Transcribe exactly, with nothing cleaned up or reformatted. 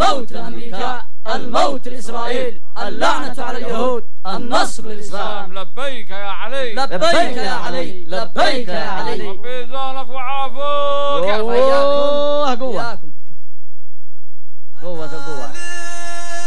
الموت لأمريكا، الموت لإسرائيل، اللعنة على اليهود، النصر للإسلام. لبيك يا علي، لبيك يا علي، لبيك يا علي. ربي يرزقك ويعافوك.